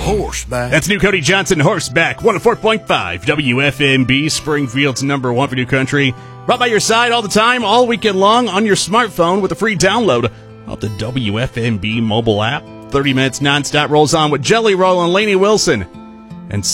Horseback. That's new Cody Johnson, Horseback, 104.5 WFMB, Springfield's #1 for new country. Right by your side all the time, all weekend long on your smartphone with a free download of the WFMB mobile app. 30 minutes nonstop rolls on with Jelly Roll and Lainey Wilson. And